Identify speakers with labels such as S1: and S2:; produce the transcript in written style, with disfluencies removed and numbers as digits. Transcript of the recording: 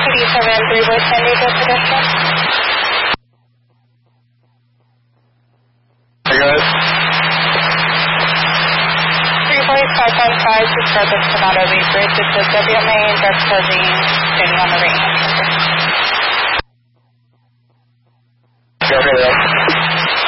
S1: 373 with San Diego Pedestrian.
S2: I got it.
S1: 34555 to service Sonata Bay Bridge. It's a WMA and drug charging standing on the